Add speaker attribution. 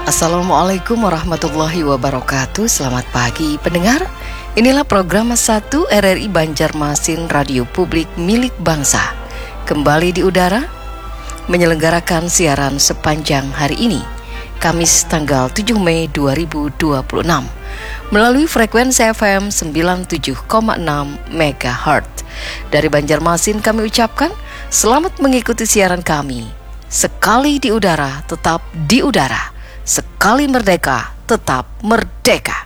Speaker 1: Assalamualaikum warahmatullahi wabarakatuh. Selamat pagi pendengar. Inilah program 1 RRI Banjarmasin Radio Publik milik bangsa. Kembali di udara menyelenggarakan siaran sepanjang hari ini, Kamis tanggal 7 Mei 2026 melalui frekuensi FM 97,6 MHz. Dari Banjarmasin kami ucapkan selamat mengikuti siaran kami. Sekali di udara, tetap di udara. Sekali merdeka, tetap merdeka.